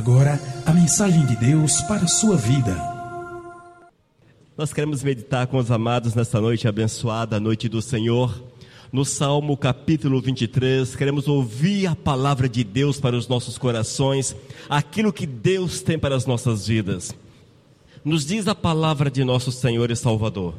agora a mensagem de Deus para a sua vida. Nós queremos meditar com os amados nesta noite abençoada, a noite do Senhor. No Salmo capítulo 23, queremos ouvir a palavra de Deus para os nossos corações, aquilo que Deus tem para as nossas vidas. Nos diz a palavra de nosso Senhor e Salvador: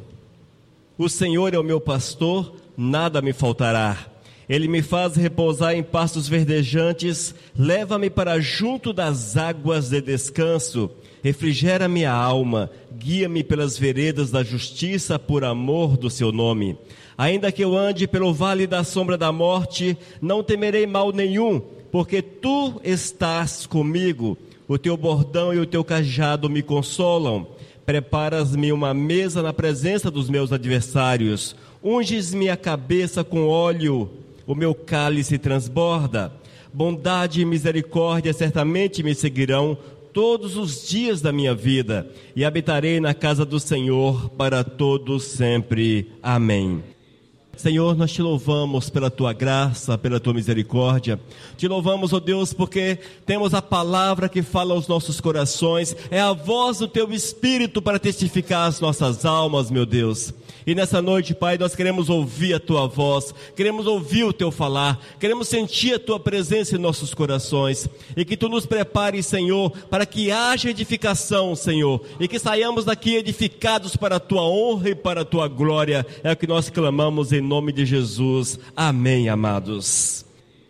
o Senhor é o meu pastor, nada me faltará. Ele me faz repousar em pastos verdejantes, leva-me para junto das águas de descanso, refrigera minha alma, guia-me pelas veredas da justiça por amor do seu nome. Ainda que eu ande pelo vale da sombra da morte, não temerei mal nenhum, porque tu estás comigo. O teu bordão e o teu cajado me consolam. Preparas-me uma mesa na presença dos meus adversários. Unges-me a cabeça com óleo, o meu cálice transborda. Bondade e misericórdia certamente me seguirão todos os dias da minha vida, e habitarei na casa do Senhor para todos sempre. Amém. Senhor, nós te louvamos pela tua graça, pela tua misericórdia. Te louvamos, ó Deus, porque temos a palavra que fala aos nossos corações. É a voz do teu Espírito para testificar as nossas almas, meu Deus. E nessa noite, Pai, nós queremos ouvir a tua voz, queremos ouvir o teu falar, queremos sentir a tua presença em nossos corações. E que tu nos prepares, Senhor, para que haja edificação, Senhor, e que saiamos daqui edificados para a tua honra e para a tua glória. É o que nós clamamos em nome de Jesus. Amém, amados.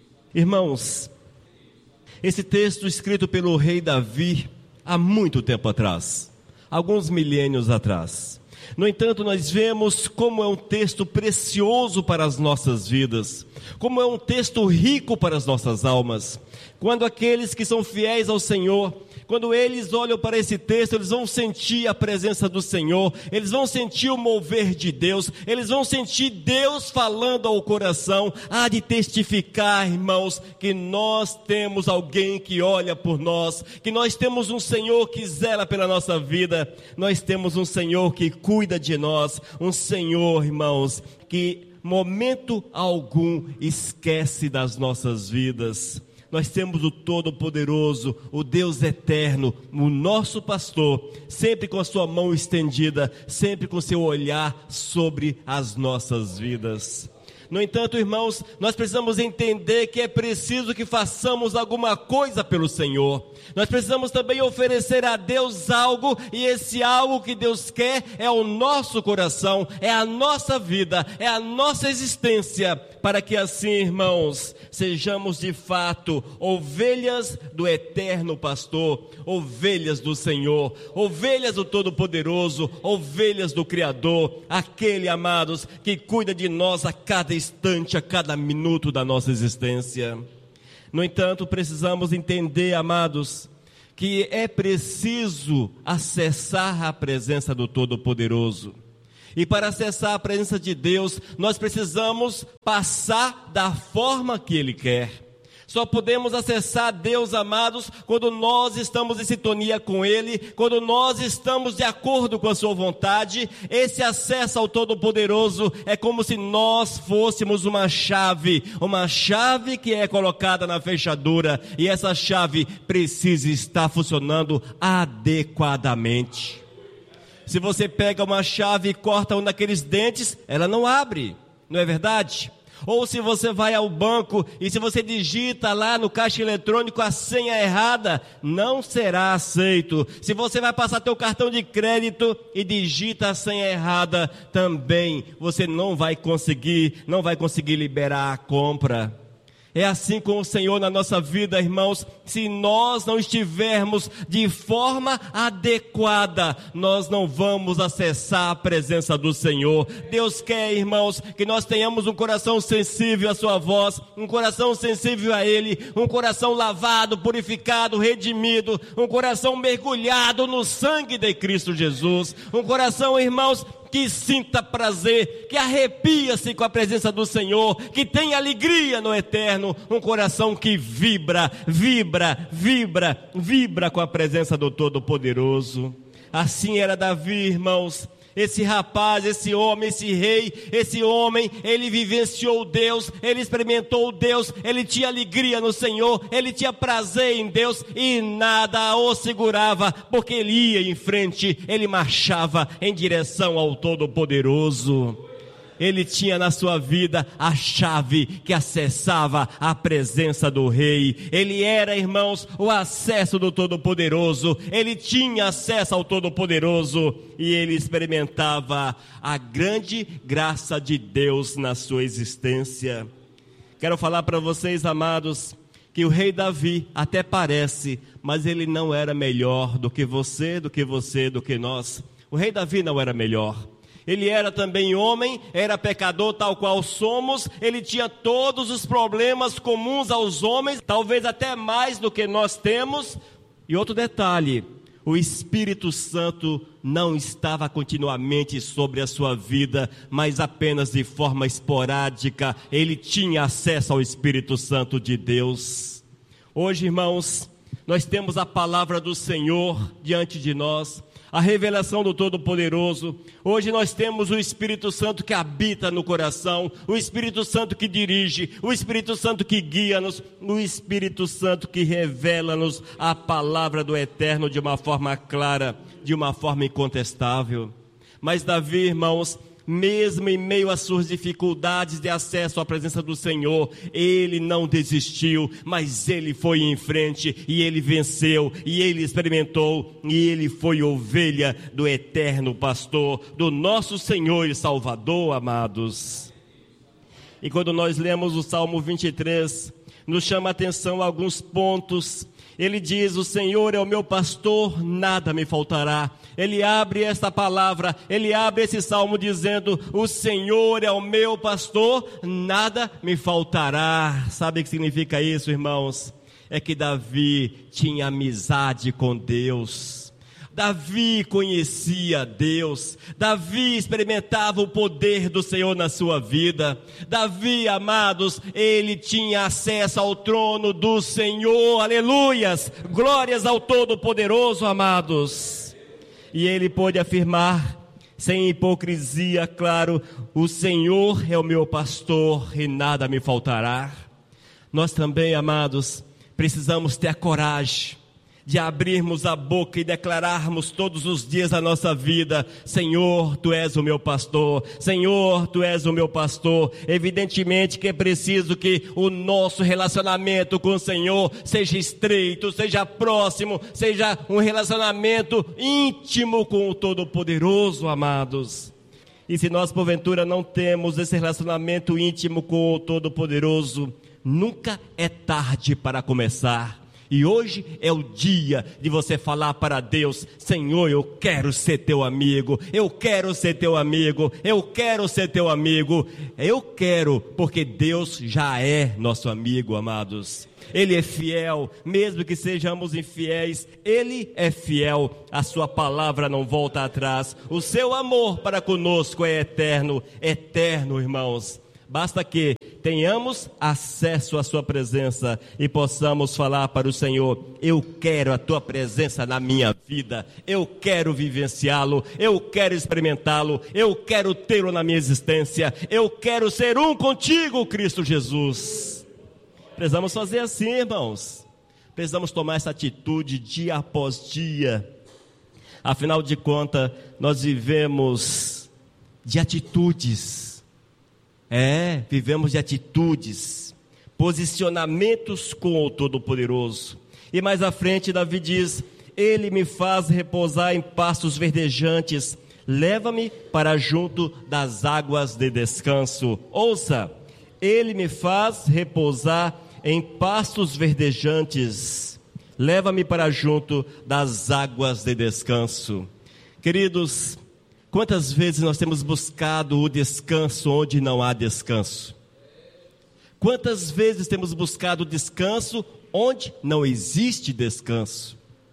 Irmãos, esse texto escrito pelo rei Davi há muito tempo atrás, alguns milênios atrás. No entanto, nós vemos como é um texto precioso para as nossas vidas, como é um texto rico para as nossas almas. Quando aqueles que são fiéis ao Senhor, quando eles olham para esse texto, eles vão sentir a presença do Senhor, eles vão sentir o mover de Deus, eles vão sentir Deus falando ao coração. Há de testificar, irmãos, que nós temos alguém que olha por nós, que nós temos um Senhor que zela pela nossa vida, nós temos um Senhor que cuida de nós, um Senhor, irmãos, que momento algum esquece das nossas vidas. Nós temos o Todo-Poderoso, o Deus Eterno, o nosso pastor, sempre com a sua mão estendida, sempre com seu olhar sobre as nossas vidas. No entanto, irmãos, nós precisamos entender que é preciso que façamos alguma coisa pelo Senhor. Nós precisamos também oferecer a Deus algo, e esse algo que Deus quer é o nosso coração, é a nossa vida, é a nossa existência, para que assim, irmãos, sejamos de fato ovelhas do eterno pastor, ovelhas do Senhor, ovelhas do Todo-Poderoso, ovelhas do Criador, aquele, amados, que cuida de nós a cada instante, a cada minuto da nossa existência. No entanto, precisamos entender, amados, que é preciso acessar a presença do Todo-Poderoso. E para acessar a presença de Deus, nós precisamos passar da forma que Ele quer. Só podemos acessar Deus, amados, quando nós estamos em sintonia com Ele, quando nós estamos de acordo com a sua vontade. Esse acesso ao Todo-Poderoso é como se nós fôssemos uma chave que é colocada na fechadura, e essa chave precisa estar funcionando adequadamente. Se você pega uma chave e corta um daqueles dentes, ela não abre, não é verdade? Ou se você vai ao banco e se você digita lá no caixa eletrônico a senha errada, não será aceito. Se você vai passar teu cartão de crédito e digita a senha errada, também você não vai conseguir liberar a compra. É assim com o Senhor na nossa vida, irmãos. Se nós não estivermos de forma adequada, nós não vamos acessar a presença do Senhor. Deus quer, irmãos, que nós tenhamos um coração sensível à sua voz, um coração sensível a Ele, um coração lavado, purificado, redimido, um coração mergulhado no sangue de Cristo Jesus, um coração, irmãos, que sinta prazer, que arrepia-se com a presença do Senhor, que tem alegria no eterno, um coração que vibra com a presença do Todo-Poderoso. Assim era Davi, irmãos. Esse rapaz, esse homem, esse rei, esse homem, ele vivenciou Deus, ele experimentou Deus, ele tinha alegria no Senhor, ele tinha prazer em Deus e nada o segurava, porque ele ia em frente, ele marchava em direção ao Todo-Poderoso. Ele tinha na sua vida a chave que acessava a presença do Rei. Ele era, irmãos, o acesso do Todo-Poderoso. Ele tinha acesso ao Todo-Poderoso e ele experimentava a grande graça de Deus na sua existência. Quero falar para vocês, amados, que o rei Davi até parece, mas ele não era melhor do que você, do que nós. O rei Davi não era melhor. Ele era também homem, era pecador tal qual somos, ele tinha todos os problemas comuns aos homens, talvez até mais do que nós temos. E outro detalhe, o Espírito Santo não estava continuamente sobre a sua vida, mas apenas de forma esporádica, ele tinha acesso ao Espírito Santo de Deus. Hoje, irmãos, nós temos a palavra do Senhor diante de nós, a revelação do Todo-Poderoso. Hoje nós temos o Espírito Santo que habita no coração, o Espírito Santo que dirige, o Espírito Santo que guia-nos, o Espírito Santo que revela-nos a palavra do Eterno de uma forma clara, de uma forma incontestável. Mas Davi, irmãos, mesmo em meio às suas dificuldades de acesso à presença do Senhor, ele não desistiu, mas ele foi em frente, e ele venceu, e ele experimentou, e ele foi ovelha do eterno pastor, do nosso Senhor e Salvador, amados. E quando nós lemos o Salmo 23, nos chama a atenção alguns pontos. Ele diz: o Senhor é o meu pastor, nada me faltará. Ele abre esta palavra, ele abre esse salmo dizendo: o Senhor é o meu pastor, nada me faltará. Sabe o que significa isso, irmãos? É que Davi tinha amizade com Deus. Davi conhecia Deus, Davi experimentava o poder do Senhor na sua vida. Davi, amados, ele tinha acesso ao trono do Senhor, aleluias, glórias ao Todo-Poderoso, amados. E ele pôde afirmar, sem hipocrisia, claro: o Senhor é o meu pastor e nada me faltará. Nós também, amados, precisamos ter a coragem de abrirmos a boca e declararmos todos os dias da nossa vida: Senhor, Tu és o meu pastor, Senhor, Tu és o meu pastor. Evidentemente que é preciso que o nosso relacionamento com o Senhor seja estreito, seja próximo, seja um relacionamento íntimo com o Todo-Poderoso, amados. E se nós porventura não temos esse relacionamento íntimo com o Todo-Poderoso, nunca é tarde para começar. E hoje é o dia de você falar para Deus: Senhor, eu quero ser teu amigo, eu quero ser teu amigo, eu quero ser teu amigo. Eu quero, porque Deus já é nosso amigo, amados. Ele é fiel, mesmo que sejamos infiéis, Ele é fiel. A sua palavra não volta atrás. O seu amor para conosco é eterno, eterno, irmãos. Basta que tenhamos acesso à sua presença e possamos falar para o Senhor: eu quero a tua presença na minha vida, eu quero vivenciá-lo, eu quero experimentá-lo, eu quero tê-lo na minha existência, eu quero ser um contigo, Cristo Jesus. Precisamos fazer assim, irmãos. Precisamos tomar essa atitude dia após dia. Afinal de contas, nós vivemos de atitudes. Vivemos de atitudes, posicionamentos com o Todo-Poderoso. E mais à frente Davi diz: Ele me faz repousar em pastos verdejantes, leva-me para junto das águas de descanso. Ouça, Ele me faz repousar em pastos verdejantes, leva-me para junto das águas de descanso. Queridos, quantas vezes nós temos buscado o descanso onde não há descanso? Quantas vezes temos buscado o descanso onde não existe descanso?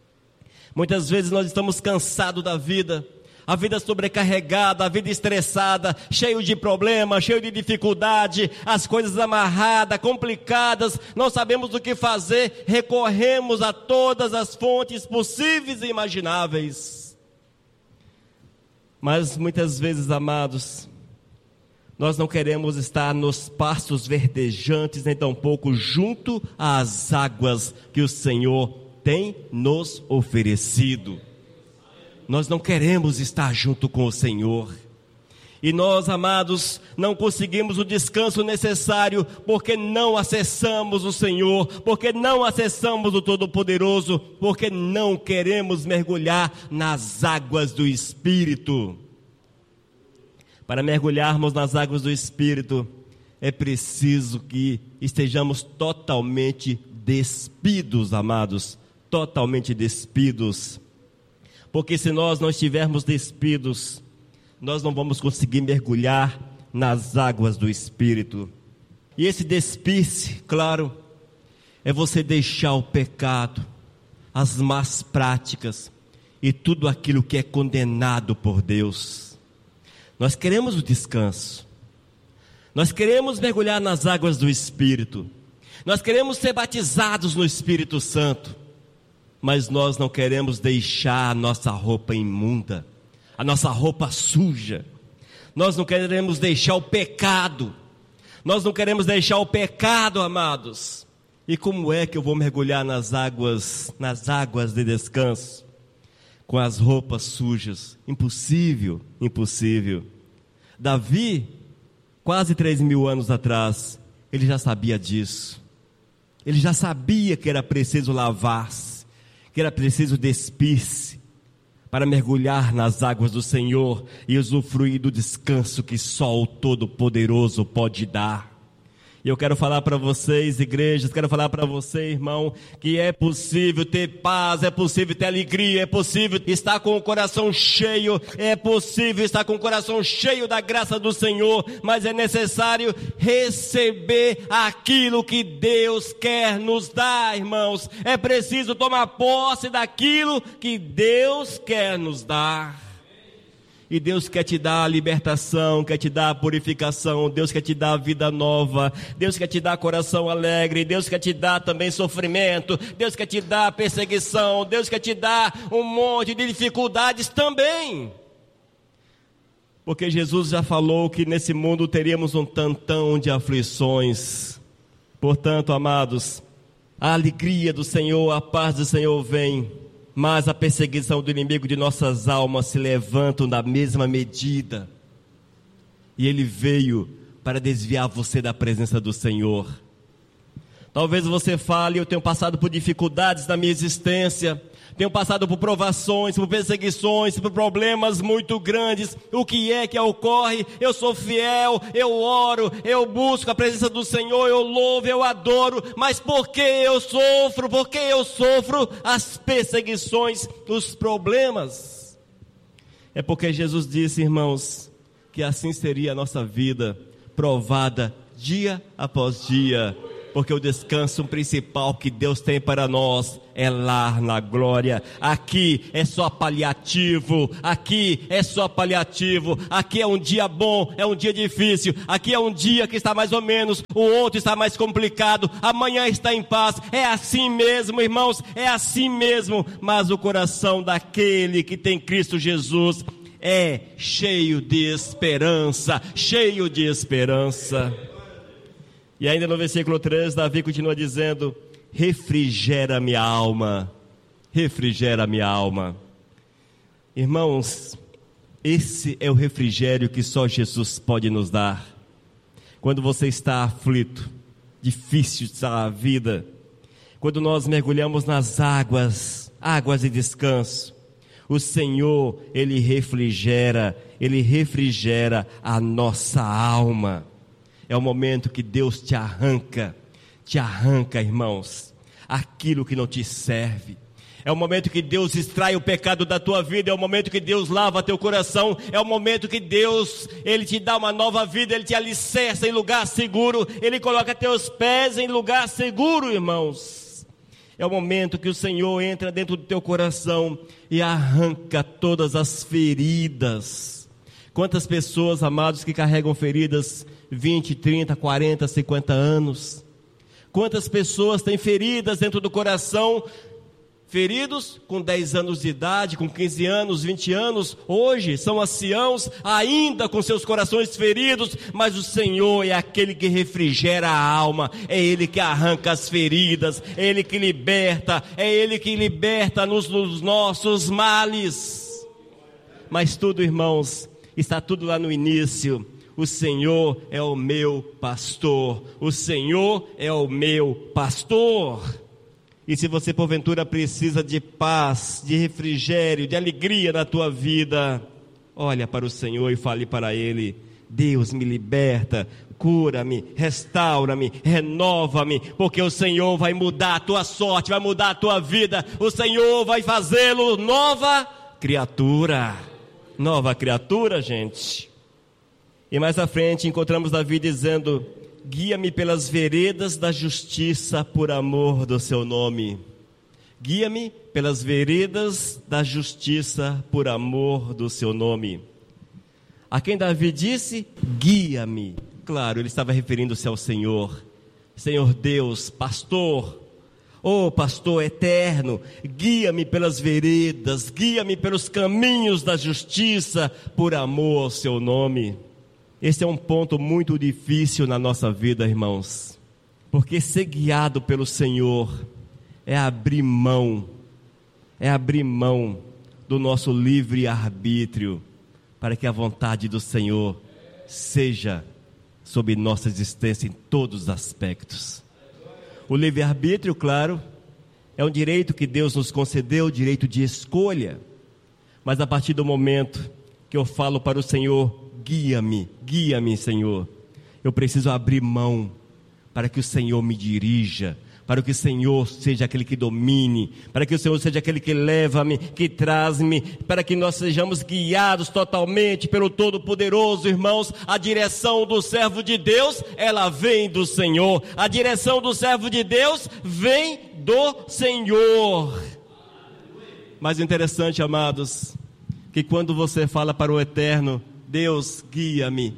Muitas vezes nós estamos cansados da vida, a vida sobrecarregada, a vida estressada, cheio de problemas, cheio de dificuldade, as coisas amarradas, complicadas, não sabemos o que fazer, recorremos a todas as fontes possíveis e imagináveis. Mas muitas vezes, amados, nós não queremos estar nos pastos verdejantes, nem tampouco junto às águas que o Senhor tem nos oferecido. Nós não queremos estar junto com o Senhor. E nós, amados, não conseguimos o descanso necessário porque não acessamos o Senhor, porque não acessamos o Todo-Poderoso, porque não queremos mergulhar nas águas do Espírito. Para mergulharmos nas águas do Espírito, é preciso que estejamos totalmente despidos, amados, totalmente despidos. Porque se nós não estivermos despidos, nós não vamos conseguir mergulhar nas águas do Espírito. E esse despir-se, claro, é você deixar o pecado, as más práticas e tudo aquilo que é condenado por Deus. Nós queremos o descanso, nós queremos mergulhar nas águas do Espírito, nós queremos ser batizados no Espírito Santo, mas nós não queremos deixar a nossa roupa imunda, a nossa roupa suja. Nós não queremos deixar o pecado. Nós não queremos deixar o pecado, amados. E como é que eu vou mergulhar nas águas de descanso com as roupas sujas? Impossível, impossível. Davi, quase 3.000 anos atrás, ele já sabia disso. Ele já sabia que era preciso lavar-se, que era preciso despir-se, para mergulhar nas águas do Senhor e usufruir do descanso que só o Todo-Poderoso pode dar. E eu quero falar para vocês, igrejas, quero falar para você, irmão, que é possível ter paz, é possível ter alegria, é possível estar com o coração cheio, é possível estar com o coração cheio da graça do Senhor, mas é necessário receber aquilo que Deus quer nos dar, irmãos. É preciso tomar posse daquilo que Deus quer nos dar. E Deus quer te dar a libertação, quer te dar a purificação, Deus quer te dar a vida nova, Deus quer te dar coração alegre, Deus quer te dar também sofrimento, Deus quer te dar perseguição, Deus quer te dar um monte de dificuldades também. Porque Jesus já falou que nesse mundo teríamos um tantão de aflições. Portanto, amados, a alegria do Senhor, a paz do Senhor vem, mas a perseguição do inimigo de nossas almas se levantam da mesma medida. E ele veio para desviar você da presença do Senhor. Talvez você fale: eu tenho passado por dificuldades na minha existência, tenho passado por provações, por perseguições, por problemas muito grandes. O que é que ocorre? Eu sou fiel, eu oro, eu busco a presença do Senhor, eu louvo, eu adoro. Mas por que eu sofro? Por que eu sofro as perseguições, os problemas? É porque Jesus disse, irmãos, que assim seria a nossa vida, provada dia após dia. Porque o descanso principal que Deus tem para nós é lá na glória. Aqui é só paliativo, aqui é só paliativo. Aqui é um dia bom, é um dia difícil. Aqui é um dia que está mais ou menos, o outro está mais complicado. Amanhã está em paz. É assim mesmo, irmãos, é assim mesmo. Mas o coração daquele que tem Cristo Jesus é cheio de esperança, cheio de esperança. E ainda no versículo 3, Davi continua dizendo: refrigera minha alma, refrigera minha alma. Irmãos, esse é o refrigério que só Jesus pode nos dar. Quando você está aflito, difícil está a vida, quando nós mergulhamos nas águas de descanso, o Senhor, Ele refrigera a nossa alma. É o momento que Deus te arranca, irmãos, aquilo que não te serve. É o momento que Deus extrai o pecado da tua vida, é o momento que Deus lava teu coração, é o momento que Deus, Ele te dá uma nova vida, Ele te alicerça em lugar seguro, Ele coloca teus pés em lugar seguro, irmãos. É o momento que o Senhor entra dentro do teu coração e arranca todas as feridas. Quantas pessoas, amados, que carregam feridas 20, 30, 40, 50 anos. Quantas pessoas têm feridas dentro do coração Feridos com 10 anos de idade, com 15 anos, 20 anos, hoje são anciãos, ainda com seus corações feridos, mas o Senhor é aquele que refrigera a alma, é Ele que arranca as feridas, é Ele que liberta, é Ele que liberta-nos dos nossos males. Mas tudo, irmãos, está tudo lá no início. O Senhor é o meu pastor, o Senhor é o meu pastor. E se você porventura precisa de paz, de refrigério, de alegria na tua vida, olha para o Senhor e fale para Ele: Deus, me liberta, cura-me, restaura-me, renova-me, porque o Senhor vai mudar a tua sorte, vai mudar a tua vida, o Senhor vai fazê-lo nova criatura, gente. E mais à frente encontramos Davi dizendo: guia-me pelas veredas da justiça por amor do seu nome. Guia-me pelas veredas da justiça por amor do seu nome. A quem Davi disse: guia-me. Claro, ele estava referindo-se ao Senhor. Senhor Deus, pastor, oh pastor eterno, guia-me pelas veredas, guia-me pelos caminhos da justiça por amor ao seu nome. Esse é um ponto muito difícil na nossa vida, irmãos, porque ser guiado pelo Senhor é abrir mão do nosso livre-arbítrio, para que a vontade do Senhor seja sobre nossa existência em todos os aspectos. O livre-arbítrio, claro, é um direito que Deus nos concedeu, o direito de escolha, mas a partir do momento que eu falo para o Senhor: guia-me, Senhor, eu preciso abrir mão para que o Senhor me dirija, para que o Senhor seja aquele que domine, para que o Senhor seja aquele que leva-me, que traz-me, para que nós sejamos guiados totalmente pelo Todo-Poderoso. Irmãos, a direção do servo de Deus, ela vem do Senhor. A direção do servo de Deus vem do Senhor. Mas interessante, amados, que quando você fala para o Eterno: Deus, guia-me,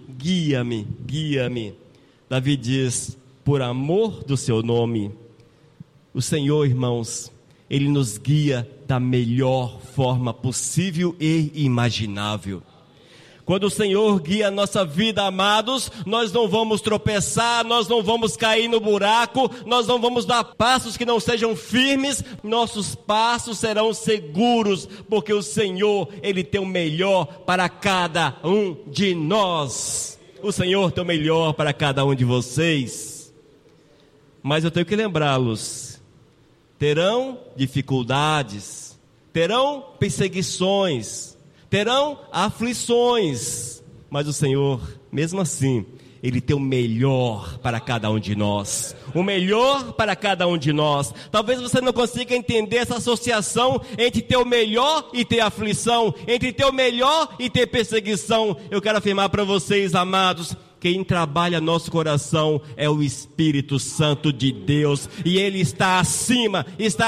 Davi diz: por amor do seu nome. O Senhor, irmãos, Ele nos guia da melhor forma possível e imaginável. Quando o Senhor guia a nossa vida, amados, nós não vamos tropeçar, nós não vamos cair no buraco, nós não vamos dar passos que não sejam firmes, nossos passos serão seguros, porque o Senhor, Ele tem o melhor para cada um de nós. O Senhor tem o melhor para cada um de vocês. Mas eu tenho que lembrá-los: terão dificuldades, terão perseguições, terão aflições, mas o Senhor, mesmo assim, Ele tem o melhor para cada um de nós. O melhor para cada um de nós. Talvez você não consiga entender essa associação entre ter o melhor e ter aflição, entre ter o melhor e ter perseguição. Eu quero afirmar para vocês, amados, quem trabalha nosso coração é o Espírito Santo de Deus, e Ele está acima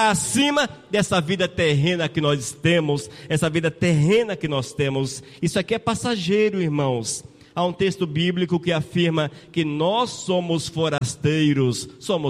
dessa vida terrena que nós temos, essa vida terrena que nós temos. Isso aqui é passageiro, irmãos. Há um texto bíblico que afirma que nós somos forasteiros,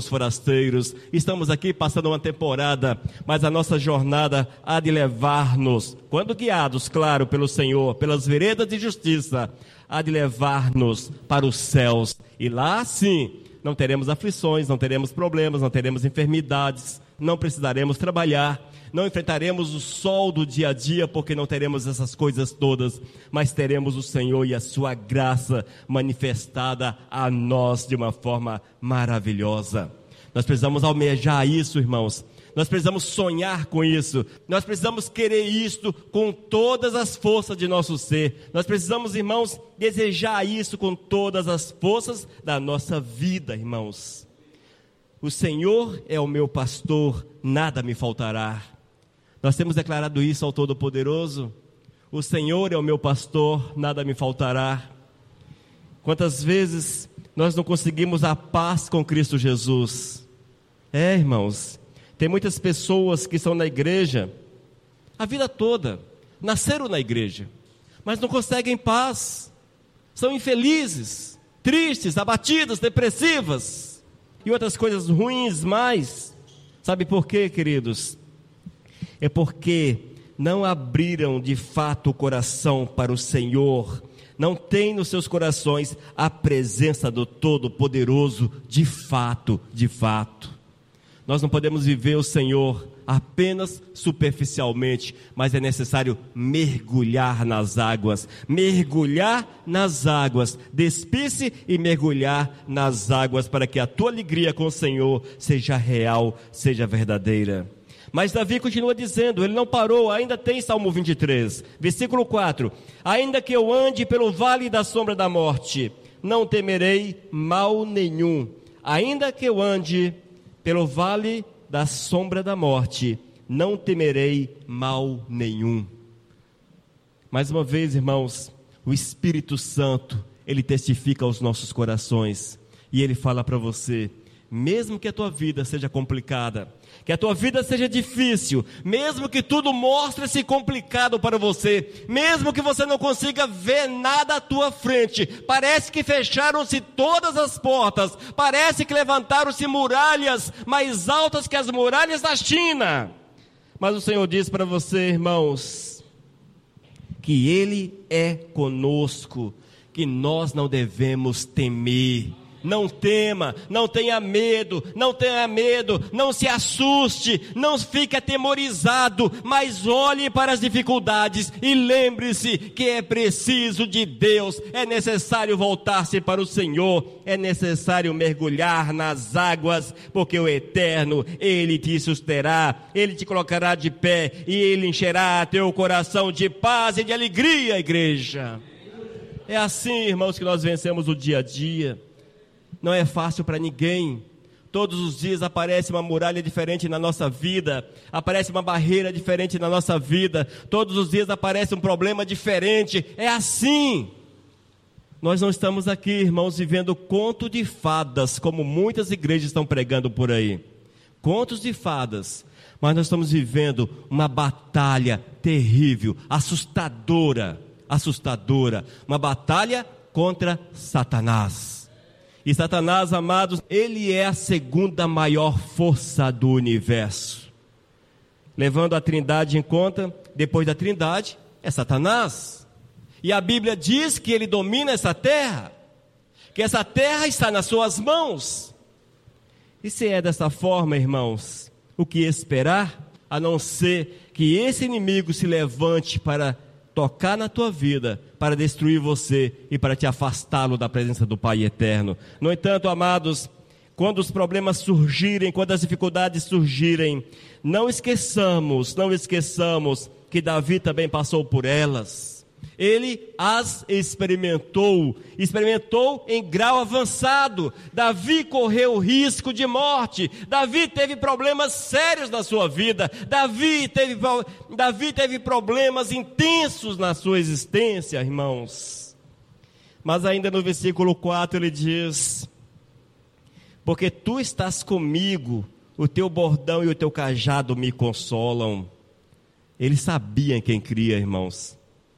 estamos aqui passando uma temporada, mas a nossa jornada há de levar-nos, quando guiados, claro, pelo Senhor, pelas veredas de justiça, há de levar-nos para os céus, e lá sim, não teremos aflições, não teremos problemas, não teremos enfermidades, não precisaremos trabalhar, não enfrentaremos o sol do dia a dia, porque não teremos essas coisas todas, mas teremos o Senhor e a sua graça manifestada a nós de uma forma maravilhosa. Nós precisamos almejar isso, irmãos. Nós precisamos sonhar com isso. Nós precisamos querer isto com todas as forças de nosso ser. Nós precisamos, irmãos, desejar isso com todas as forças da nossa vida, irmãos. O Senhor é o meu pastor, nada me faltará. Nós temos declarado isso ao Todo-Poderoso. O Senhor é o meu pastor, nada me faltará. Quantas vezes nós não conseguimos a paz com Cristo Jesus? Irmãos, tem muitas pessoas que estão na igreja a vida toda, nasceram na igreja, mas não conseguem paz, são infelizes, tristes, abatidas, depressivas e outras coisas ruins mais. Sabe por quê, queridos? é porque não abriram de fato o coração para o Senhor, não tem nos seus corações a presença do Todo-Poderoso de fato, de fato. Nós não podemos viver o Senhor apenas superficialmente, mas é necessário mergulhar nas águas, despir-se e mergulhar nas águas, para que a tua alegria com o Senhor seja real, seja verdadeira. Mas Davi continua dizendo, ele não parou, ainda tem Salmo 23, versículo 4, ainda que eu ande pelo vale da sombra da morte, não temerei mal nenhum, ainda que eu ande pelo vale da sombra da morte, não temerei mal nenhum. Mais uma vez, irmãos, o Espírito Santo, ele testifica aos nossos corações, e ele fala para você, mesmo que a tua vida seja complicada, que a tua vida seja difícil, mesmo que tudo mostre-se complicado para você, mesmo que você não consiga ver nada à tua frente, parece que fecharam-se todas as portas, parece que levantaram-se muralhas mais altas que as muralhas da China, mas o Senhor diz para você, irmãos, que Ele é conosco, que nós não devemos temer. Não tema, não tenha medo, não se assuste, não fique atemorizado, mas olhe para as dificuldades e lembre-se que é preciso de Deus, é necessário voltar-se para o Senhor, é necessário mergulhar nas águas, porque o Eterno, Ele te susterá, Ele te colocará de pé e Ele encherá teu coração de paz e de alegria, igreja. É assim, irmãos, que nós vencemos o dia a dia. Não é fácil para ninguém. Todos os dias aparece uma muralha diferente na nossa vida, aparece uma barreira diferente na nossa vida, todos os dias aparece um problema diferente. É assim. Nós não estamos aqui, irmãos, vivendo conto de fadas, como muitas igrejas estão pregando por aí. Contos de fadas. Mas nós estamos vivendo uma batalha terrível, assustadora. Uma batalha contra Satanás. E Satanás, amados, ele é a segunda maior força do universo. Levando a Trindade em conta, depois da Trindade, é Satanás. E a Bíblia diz que ele domina essa terra, que essa terra está nas suas mãos. E se é dessa forma, irmãos, o que esperar, a não ser que esse inimigo se levante para tocar na tua vida, para destruir você e para te afastá-lo da presença do Pai eterno. No entanto, amados, quando os problemas surgirem, quando as dificuldades surgirem, não esqueçamos que Davi também passou por elas. Ele as experimentou em grau avançado. Davi correu risco de morte, Davi teve problemas sérios na sua vida, Davi teve problemas intensos na sua existência, irmãos. Mas ainda no versículo 4 ele diz, porque tu estás comigo, o teu bordão e o teu cajado me consolam. Ele sabia em quem cria, irmãos.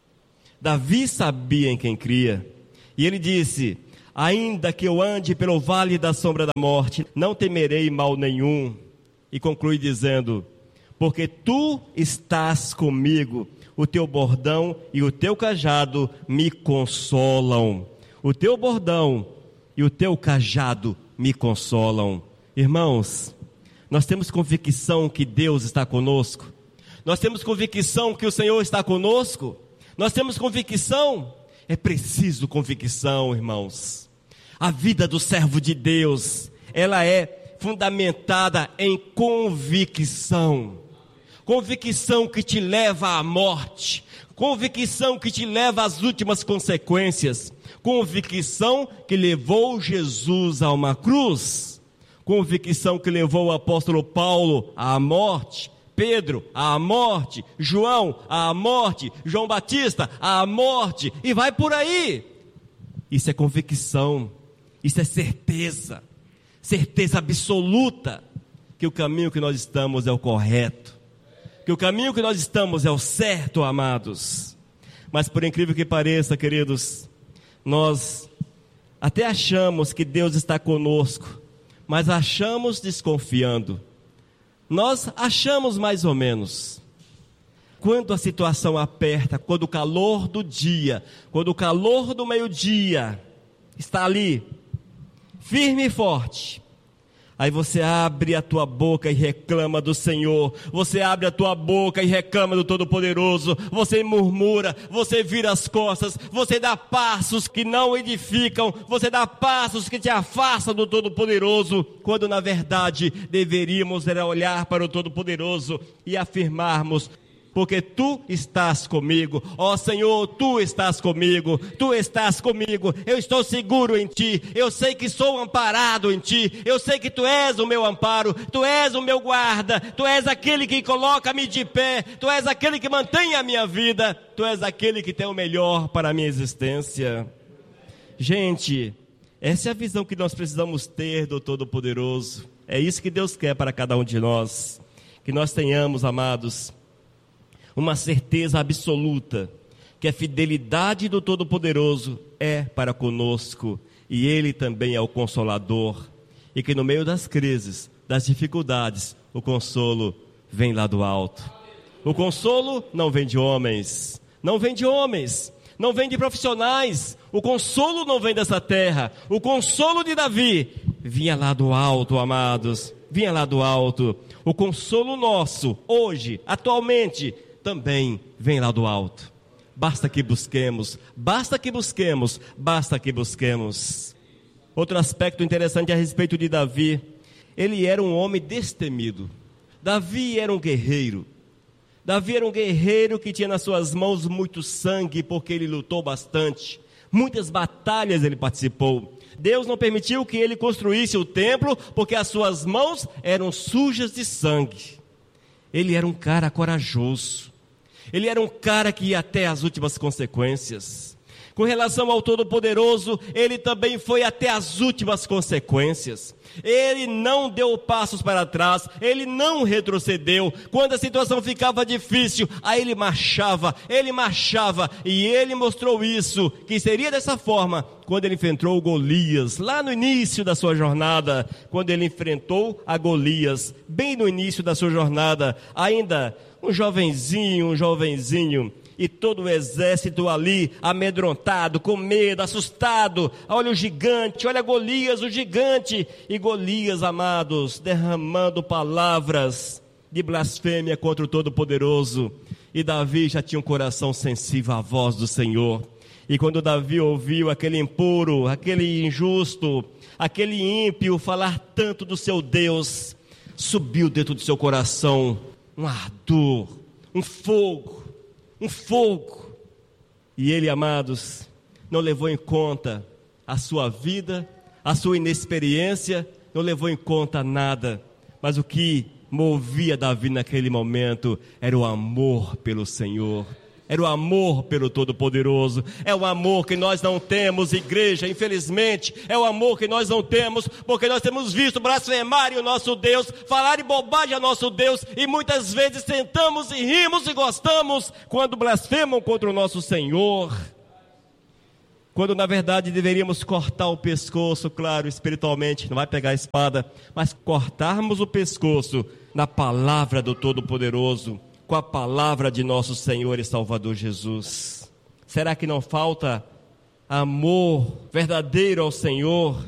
Davi sabia em quem cria, e ele disse, ainda que eu ande pelo vale da sombra da morte, não temerei mal nenhum, e conclui dizendo, porque tu estás comigo, o teu bordão e o teu cajado me consolam. O teu bordão e o teu cajado me consolam. Irmãos, nós temos convicção que Deus está conosco, nós temos convicção que o Senhor está conosco. Nós temos convicção, é preciso convicção, irmãos. A vida do servo de Deus, ela é fundamentada em convicção. Convicção que te leva à morte, convicção que te leva às últimas consequências, convicção que levou Jesus a uma cruz, convicção que levou o apóstolo Paulo à morte, Pedro à morte, João à morte, João Batista à morte, e vai por aí. Isso é convicção, isso é certeza absoluta, que o caminho que nós estamos é o correto, que o caminho que nós estamos é o certo, amados. Mas por incrível que pareça, queridos, nós até achamos que Deus está conosco, mas achamos desconfiando. Nós achamos mais ou menos, quando a situação aperta, quando o calor do dia, quando o calor do meio-dia está ali, firme e forte, aí você abre a tua boca e reclama do Senhor, você abre a tua boca e reclama do Todo-Poderoso, você murmura, você vira as costas, você dá passos que não edificam, você dá passos que te afastam do Todo-Poderoso, quando na verdade deveríamos olhar para o Todo-Poderoso e afirmarmos: porque Tu estás comigo, ó Senhor, Tu estás comigo, Tu estás comigo, eu estou seguro em Ti, eu sei que sou amparado em Ti, eu sei que Tu és o meu amparo, Tu és o meu guarda, Tu és aquele que coloca-me de pé, Tu és aquele que mantém a minha vida, Tu és aquele que tem o melhor para a minha existência. Gente, essa é a visão que nós precisamos ter do Todo-Poderoso, é isso que Deus quer para cada um de nós, que nós tenhamos, amados, uma certeza absoluta, que a fidelidade do Todo-Poderoso é para conosco, e Ele também é o Consolador, e que no meio das crises, das dificuldades, o consolo vem lá do alto. O consolo não vem de homens, não vem de homens, não vem de profissionais, o consolo não vem dessa terra, o consolo de Davi vinha lá do alto, amados, vinha lá do alto. O consolo nosso, hoje, atualmente, também vem lá do alto. Basta que busquemos, basta que busquemos, basta que busquemos. Outro aspecto interessante a respeito de Davi, ele era um homem destemido. Davi era um guerreiro. Davi era um guerreiro que tinha nas suas mãos muito sangue, porque ele lutou bastante. Muitas batalhas ele participou. Deus não permitiu que ele construísse o templo, porque as suas mãos eram sujas de sangue. Ele era um cara corajoso. Ele era um cara que ia até as últimas consequências. Com relação ao Todo-Poderoso, ele também foi até as últimas consequências. Ele não deu passos para trás, ele não retrocedeu. Quando a situação ficava difícil, aí ele marchava, e ele mostrou isso, que seria dessa forma, quando ele enfrentou Golias, lá no início da sua jornada, quando ele enfrentou a Golias, bem no início da sua jornada, ainda um jovenzinho, e todo o exército ali, amedrontado, com medo, assustado. Olha o gigante, olha Golias, o gigante. E Golias, amados, derramando palavras de blasfêmia contra o Todo-Poderoso. E Davi já tinha um coração sensível à voz do Senhor. E quando Davi ouviu aquele impuro, aquele injusto, aquele ímpio falar tanto do seu Deus, subiu dentro do seu coração um ardor, um fogo. E ele, amados, não levou em conta a sua vida, a sua inexperiência, não levou em conta nada. Mas o que movia Davi naquele momento era o amor pelo Senhor. Era o amor pelo Todo-Poderoso. É o amor que nós não temos, igreja, infelizmente. É o amor que nós não temos, porque nós temos visto blasfemarem o nosso Deus, falarem bobagem ao nosso Deus, e muitas vezes sentamos e rimos e gostamos quando blasfemam contra o nosso Senhor. Quando na verdade deveríamos cortar o pescoço, claro, espiritualmente, não vai pegar a espada, mas cortarmos o pescoço na palavra do Todo-Poderoso, com a palavra de nosso Senhor e Salvador Jesus. Será que não falta amor verdadeiro ao Senhor?